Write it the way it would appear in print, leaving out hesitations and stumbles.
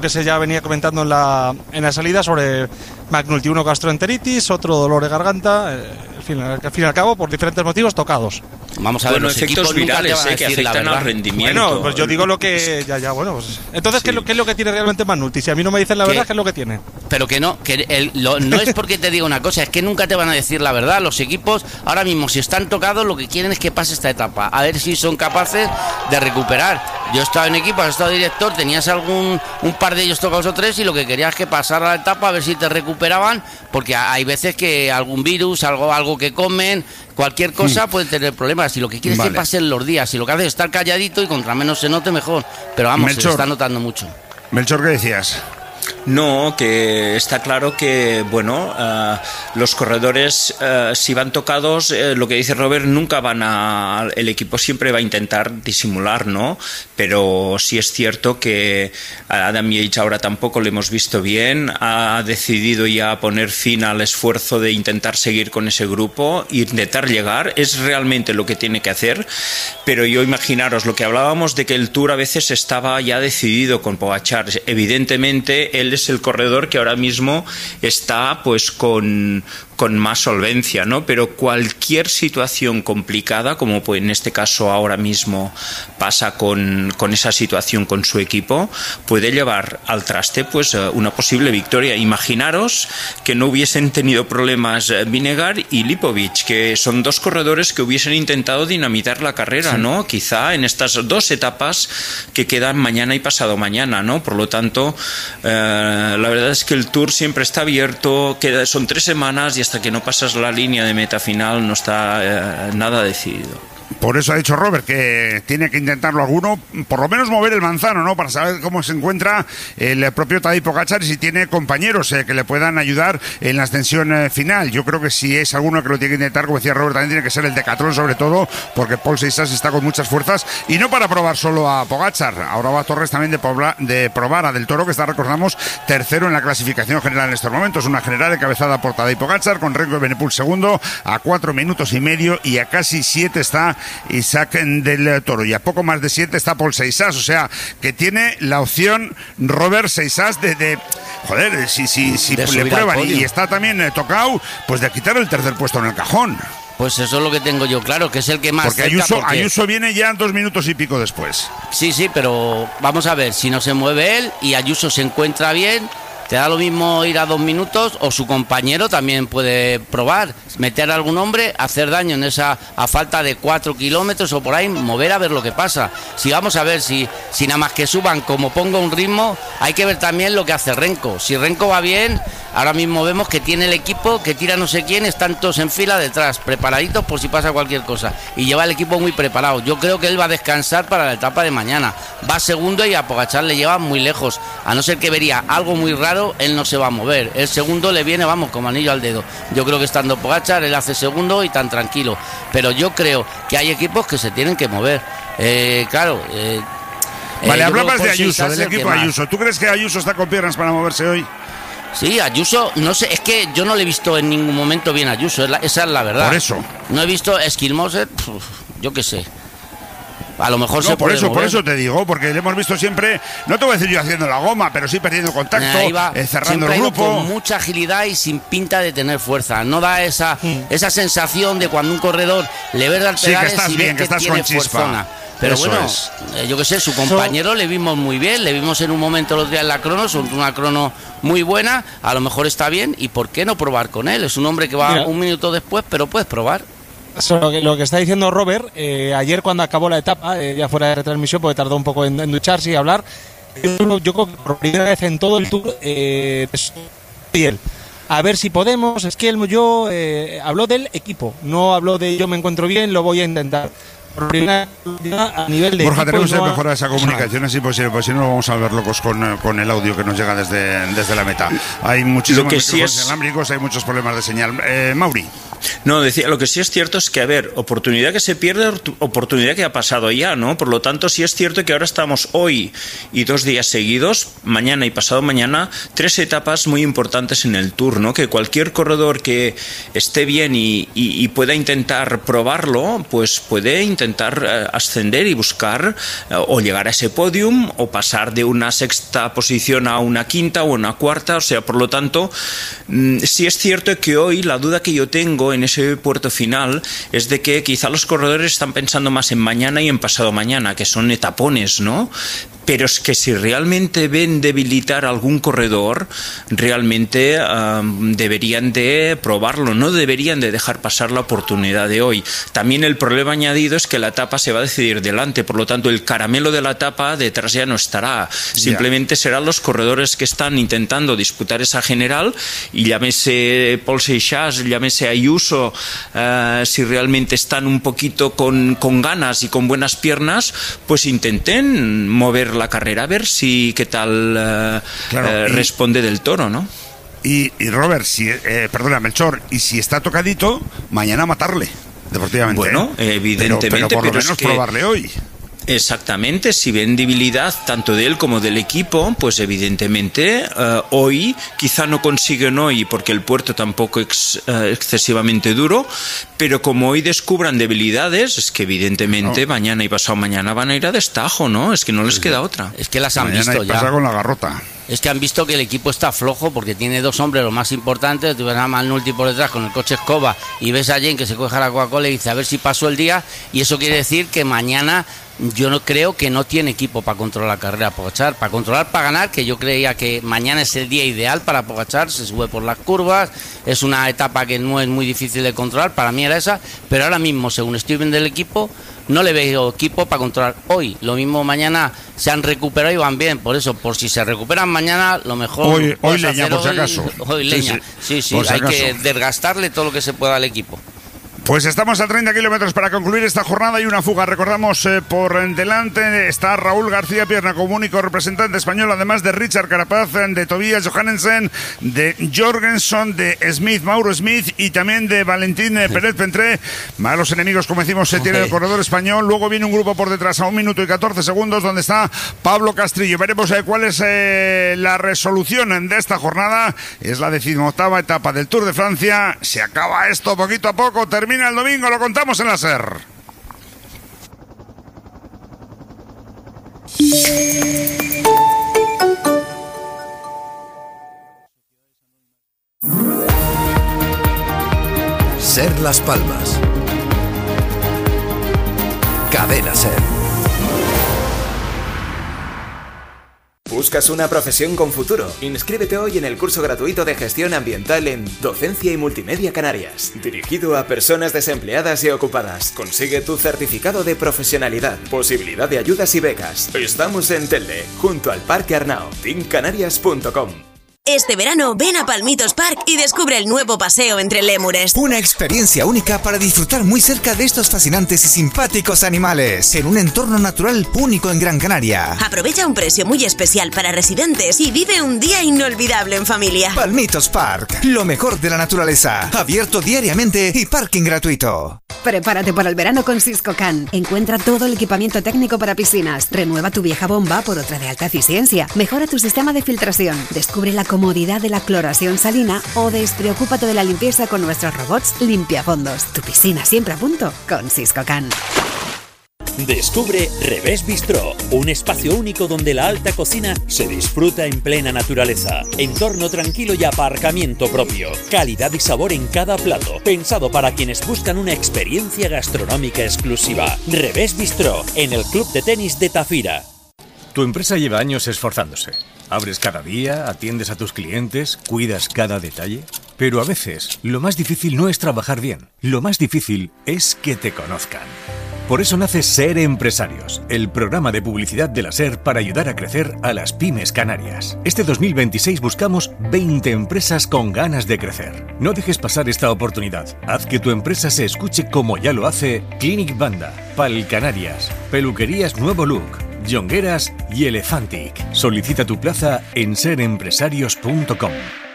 que se ya venía comentando en la salida sobre McNulty, uno gastroenteritis, otro dolor de garganta, al fin y al cabo por diferentes motivos tocados. Vamos a ver, los efectos virales que afectan al rendimiento. Bueno, pues yo digo lo que bueno, pues entonces sí. ¿Qué es lo que tiene realmente McNulty? Si a mí no me dicen la verdad, ¿qué es lo que tiene? Pero que no, no es porque te diga una cosa, es que nunca te van a decir la verdad. Los equipos ahora mismo, si están tocados, lo que quieren es que pase esta etapa, a ver si son capaces de recuperar. Yo he estado en equipo, he estado director, tenías un par de ellos tocados o tres, y lo que querías es que pasara la etapa a ver si te recuperaban, porque hay veces que algún virus, algo que comen, cualquier cosa puede tener problemas. Si lo que quieres es que pasen los días, si lo que haces es estar calladito y contra menos se note, mejor. Pero vamos, Melchor, se está notando mucho. Melchor, ¿qué decías? No, que está claro que, bueno, los corredores, si van tocados, lo que dice Robert, nunca el equipo siempre va a intentar disimular, ¿no? Pero sí es cierto que a Adam Yates ahora tampoco lo hemos visto bien, ha decidido ya poner fin al esfuerzo de intentar seguir con ese grupo, intentar llegar, es realmente lo que tiene que hacer, pero yo imaginaros lo que hablábamos de que el Tour a veces estaba ya decidido con Pogačar, evidentemente él es el corredor que ahora mismo está pues con más solvencia, ¿no? Pero cualquier situación complicada, como pues en este caso ahora mismo pasa con esa situación con su equipo, puede llevar al traste pues una posible victoria. Imaginaros que no hubiesen tenido problemas Vinegar y Lipovic, que son dos corredores que hubiesen intentado dinamitar la carrera, ¿no? Quizá en estas dos etapas que quedan mañana y pasado mañana, ¿no? Por lo tanto, la verdad es que el Tour siempre está abierto, son 3 semanas y hasta que no pasas la línea de meta final no está nada decidido. Por eso ha dicho Robert que tiene que intentarlo alguno, por lo menos mover el manzano, ¿no? Para saber cómo se encuentra el propio Tadej Pogačar y si tiene compañeros que le puedan ayudar en la ascensión final. Yo creo que si es alguno que lo tiene que intentar, como decía Robert, también tiene que ser el Decathlon, sobre todo, porque Paul Seixas está con muchas fuerzas y no para probar solo a Pogačar. Ahora va Torres también de probar a Del Toro, que está, recordamos, tercero en la clasificación general en estos momentos. Una general encabezada por Tadej Pogačar, con Remco Evenepoel segundo, a 4 minutos y medio, y a casi 7 está Isaac Del Toro, y a poco más de 7 está Paul Seixas, o sea que tiene la opción Robert Seixas de joder, si le prueban y está también tocado, pues de quitar el tercer puesto en el cajón. Pues eso es lo que tengo yo claro, que es el que más porque Ayuso viene ya 2 minutos y pico después. Sí, pero vamos a ver, si no se mueve él y Ayuso se encuentra bien, te da lo mismo ir a 2 minutos, o su compañero también puede probar, meter a algún hombre, hacer daño en esa, a falta de 4 kilómetros o por ahí, mover a ver lo que pasa. Si vamos a ver si nada más que suban, como ponga un ritmo, hay que ver también lo que hace Remco. Si Remco va bien, ahora mismo vemos que tiene el equipo, que tira no sé quién, están todos en fila detrás, preparaditos por si pasa cualquier cosa, y lleva el equipo muy preparado. Yo creo que él va a descansar para la etapa de mañana, va segundo y a Pogačar le lleva muy lejos, a no ser que vería algo muy raro, él no se va a mover. El segundo le viene, vamos, como anillo al dedo. Yo creo que estando Pogačar, él hace segundo y tan tranquilo. Pero yo creo que hay equipos que se tienen que mover. Vale, hablabas de Ayuso, del equipo Ayuso. ¿Tú crees que Ayuso está con piernas para moverse hoy? Sí, Ayuso, no sé, es que yo no le he visto en ningún momento bien a Ayuso, esa es la verdad. Por eso. No he visto Esquilmoser, yo qué sé. A lo mejor no, por eso te digo, porque le hemos visto siempre, no te voy a decir yo haciendo la goma, pero sí perdiendo contacto, cerrando el grupo. Con mucha agilidad y sin pinta de tener fuerza. No da esa sensación de cuando un corredor le ves al pedales y ves que estás tiene fuerzona. Pero eso bueno, yo qué sé, su compañero le vimos muy bien, le vimos en un momento los días en la crono, una crono muy buena, a lo mejor está bien, y ¿por qué no probar con él? Es un hombre que va un minuto después, pero puedes probar. Lo que está diciendo Robert, ayer cuando acabó la etapa, ya fuera de retransmisión, porque tardó un poco en ducharse y hablar, yo creo que por primera vez en todo el Tour, a ver si podemos, es que yo habló del equipo, no habló de yo me encuentro bien, lo voy a intentar. Por primera a nivel de Borja, tenemos que mejorar esa comunicación, así pues si no vamos a ver locos con el audio que nos llega desde la meta. Hay muchísimos micrófonos inalámbricos, hay muchos problemas de señal. Mauri. No, decía, lo que sí es cierto es que, a ver, oportunidad que se pierde, oportunidad que ha pasado ya, ¿no? Por lo tanto, sí es cierto que ahora estamos hoy y 2 días seguidos, mañana y pasado mañana, 3 etapas muy importantes en el Tour, ¿no? Que cualquier corredor que esté bien y pueda intentar probarlo, pues puede intentar ascender y buscar o llegar a ese podium o pasar de una 6ª posición a una 5ª o una 4ª, o sea, por lo tanto, sí es cierto que hoy la duda que yo tengo en ese puerto final es de que quizá los corredores están pensando más en mañana y en pasado mañana, que son etapones, ¿no? Pero es que si realmente ven debilitar a algún corredor, realmente deberían de probarlo, no deberían de dejar pasar la oportunidad de hoy. También el problema añadido es que la etapa se va a decidir delante, por lo tanto el caramelo de la etapa detrás ya no estará. Simplemente serán los corredores que están intentando disputar esa general, y llámese Paul Seixas, llámese Ayuso, si realmente están un poquito con ganas y con buenas piernas, pues intenten mover la carrera, a ver si qué tal responde del Toro, ¿no? Y Robert, perdona, Melchor, y si está tocadito, mañana matarle, deportivamente. Bueno, evidentemente, pero por lo menos probarle hoy. Exactamente, si ven debilidad tanto de él como del equipo, pues evidentemente hoy quizá no consiguen hoy porque el puerto tampoco es excesivamente duro, pero como hoy descubran debilidades, es que evidentemente mañana y pasado mañana van a ir a destajo, ¿no? Es que no les queda otra. Es que las han mañana visto ya. Con la garrota. Es que han visto que el equipo está flojo porque tiene 2 hombres los más importantes. Tú ves a Malnulti por detrás con el coche escoba y ves a Jen que se coge a la Coca-Cola y dice a ver si pasó el día, y eso quiere decir que mañana yo no creo que no tiene equipo para controlar la carrera Pogačar, para ganar, que yo creía que mañana es el día ideal para Pogačar, se sube por las curvas, es una etapa que no es muy difícil de controlar, para mí era esa, pero ahora mismo, según estoy viendo el equipo, no le veo equipo para controlar hoy. Lo mismo mañana, se han recuperado y van bien, por eso, por si se recuperan mañana, lo mejor hoy leña, por si acaso. Hoy leña, sí, hay que desgastarle todo lo que se pueda al equipo. Pues estamos a 30 kilómetros para concluir esta jornada y una fuga. Recordamos, por delante está Raúl García Pierna como único representante español, además de Richard Carapaz, de Tobias Johannesen, de Jorgensen, de Smith, Mauro Smith, y también de Valentín Pérez Pentré. Malos enemigos, como decimos, se tiene el corredor español. Luego viene un grupo por detrás a 1 minuto y 14 segundos, donde está Pablo Castrillo. Veremos cuál es la resolución de esta jornada. Es la 18ª etapa del Tour de Francia. Se acaba esto poquito a poco, termina el domingo, lo contamos en la SER. SER Las Palmas. Cadena SER. ¿Buscas una profesión con futuro? Inscríbete hoy en el curso gratuito de gestión ambiental en Docencia y Multimedia Canarias, dirigido a personas desempleadas y ocupadas. Consigue tu certificado de profesionalidad, posibilidad de ayudas y becas. Estamos en Telde, junto al Parque Arnao. teamcanarias.com. Este verano ven a Palmitos Park y descubre el nuevo paseo entre lémures. Una experiencia única para disfrutar muy cerca de estos fascinantes y simpáticos animales, en un entorno natural único en Gran Canaria. Aprovecha un precio muy especial para residentes y vive un día inolvidable en familia. Palmitos Park, lo mejor de la naturaleza, abierto diariamente y parking gratuito. Prepárate para el verano con Siscocan. Encuentra todo el equipamiento técnico para piscinas. Renueva tu vieja bomba por otra de alta eficiencia. Mejora tu sistema de filtración. Descubre la comodidad de la cloración salina o despreocúpate de la limpieza con nuestros robots limpiafondos. Tu piscina siempre a punto con Siscocan. Descubre Revés Bistró, un espacio único donde la alta cocina se disfruta en plena naturaleza. Entorno tranquilo y aparcamiento propio. Calidad y sabor en cada plato, pensado para quienes buscan una experiencia gastronómica exclusiva. Revés Bistró, en el Club de Tenis de Tafira. Tu empresa lleva años esforzándose. Abres cada día, atiendes a tus clientes, cuidas cada detalle. Pero a veces, lo más difícil no es trabajar bien. Lo más difícil es que te conozcan. Por eso nace SER Empresarios, el programa de publicidad de la SER para ayudar a crecer a las pymes canarias. Este 2026 buscamos 20 empresas con ganas de crecer. No dejes pasar esta oportunidad. Haz que tu empresa se escuche como ya lo hace Clinic Banda, Pal Canarias, Peluquerías Nuevo Look, Jongueras y Elefantic. Solicita tu plaza en serempresarios.com.